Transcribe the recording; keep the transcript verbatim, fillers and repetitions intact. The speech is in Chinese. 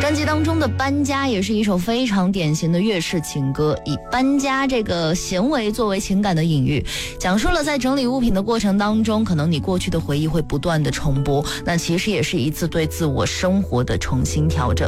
专辑当中的《搬家》也是一首非常典型的粤式情歌，以搬家这个行为作为情感的隐喻，讲述了在整理物品的过程当中，可能你过去的回忆会不断的重播，那其实也是一次对自我生活的重新调整。